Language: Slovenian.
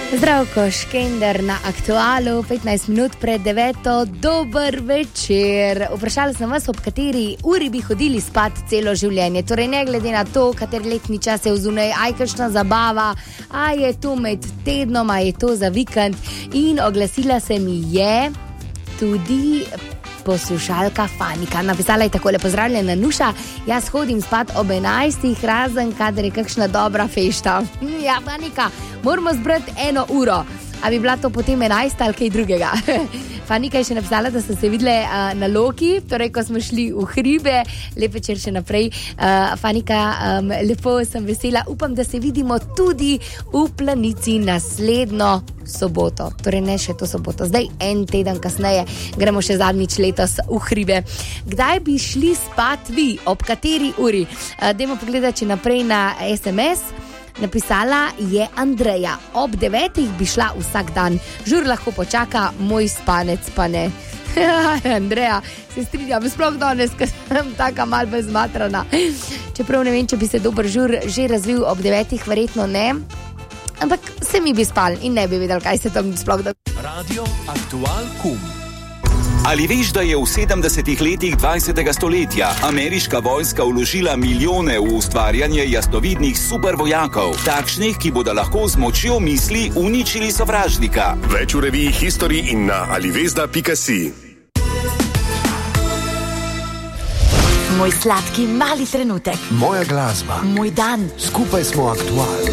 Zdravko Škender na Aktualu, 15 minut pred 9. Dober večer. Vprašala sem vas, ob kateri uri bi hodili spat celo življenje. Torej, ne glede na to, kateri letni čas je vzunaj, aj kakšna zabava, a je to med tednom, a je to za vikend. In oglasila se mi je tudi poslušalka Fanika. Napisala je takole: pozdravljena Nuša, jaz hodim spat ob 11, razen kadar je kakšna dobra fešta. Ja, Fanika, moramo zbrati 1 uro. A bi bila to potem 11 ali kaj drugega? Fanika je še napisala, da so se videle na Loki, torej ko smo šli v hribe. Lep večer še naprej. Fanika, lepo sem vesela. Upam, da se vidimo tudi v Planici naslednjo soboto. Torej ne še to soboto, zdaj en teden kasneje gremo še zadnjič letos v hribe. Kdaj bi šli spat vi? Ob kateri uri? Dajmo pogledati naprej na SMS. Napisala je Andreja: ob 9 bi šla vsak dan. Žur lahko počaka, moj spanec pa ne. Andreja, se strinjam, sploh danes, ker sem taka mal bezmatrana. Čeprav ne vem, če bi se dober žur že razvil ob 9, verjetno ne. Ampak se mi bi spal in ne bi vedel, kaj se tam sploh da. Radio Aktual Kum. Ali veš, da je v 70 letih 20. stoletja ameriška vojska vložila milijone v ustvarjanje jasnovidnih supervojakov, takšnih, ki bodo lahko z močjo misli uničili sovražnika? Več v reviji History in na alivezda.si. Moj sladki mali trenutek. Moja glasba. Moj dan. Skupaj smo Aktual.